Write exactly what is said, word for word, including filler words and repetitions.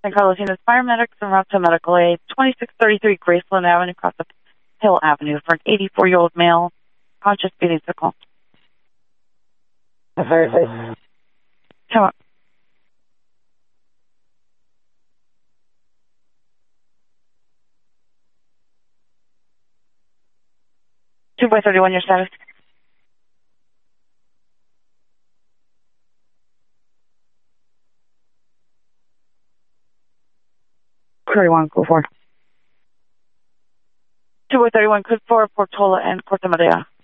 San Carlos Units paramedics en route to medical aid, twenty-six thirty-three Graceland Avenue, across the Hill Avenue for an eighty-four-year-old male, conscious beating sickle. Very nice. Come on. two by thirty-one, your status. Query one, go forward. two by thirty-one, code four, Portola and Corte Madera.